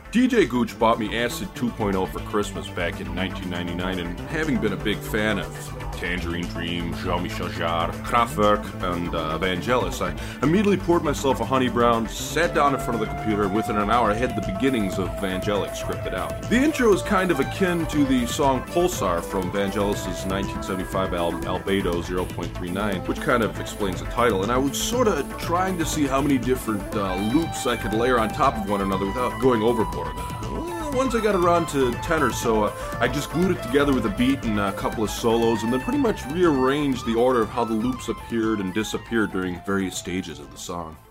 DJ Gooch bought me Acid 2.0 for Christmas back in 1999, and having been a big fan of Tangerine Dream, Jean-Michel Jarre, Kraftwerk, and Vangelis, I immediately poured myself a Honey Brown, sat down in front of the computer, and within an hour I had the beginnings of Vangelis scripted out. The intro is kind of akin to the song Pulsar from Vangelis' 1975 album Albedo 0.39, which kind of explains the title, and I was sort of trying to see how many different loops I could layer on top of one another without going overboard. Once I got around to 10 or so, I just glued it together with a beat and a couple of solos, and then pretty much rearranged the order of how the loops appeared and disappeared during various stages of the song.